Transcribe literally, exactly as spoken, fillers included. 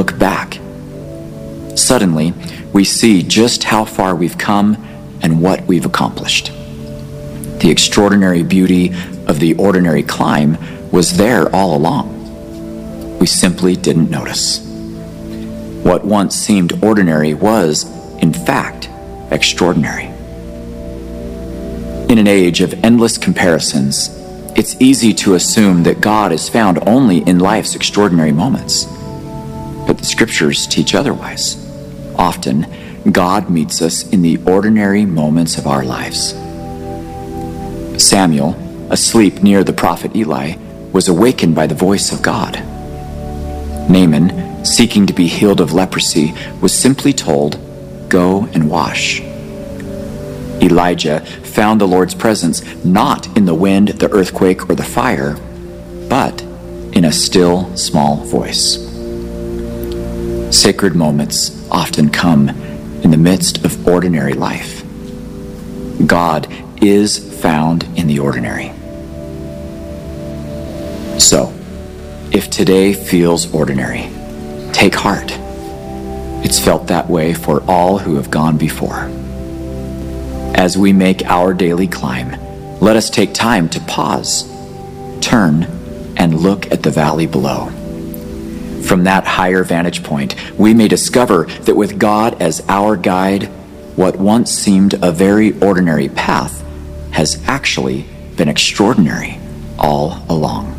look back. Suddenly, we see just how far we've come and what we've accomplished. The extraordinary beauty of the ordinary climb was there all along. We simply didn't notice. What once seemed ordinary was, in fact, extraordinary. In an age of endless comparisons, it's easy to assume that God is found only in life's extraordinary moments. But the scriptures teach otherwise. Often, God meets us in the ordinary moments of our lives. Samuel, asleep near the prophet Eli, was awakened by the voice of God. Naaman, seeking to be healed of leprosy, was simply told, "Go and wash." Elijah found the Lord's presence not in the wind, the earthquake, or the fire, but in a still, small voice. Sacred moments often come in the midst of ordinary life. God is found in the ordinary. So, if today feels ordinary, take heart. It's felt that way for all who have gone before. As we make our daily climb, let us take time to pause, turn, and look at the valley below. From that higher vantage point, we may discover that with God as our guide, what once seemed a very ordinary path has actually been extraordinary all along.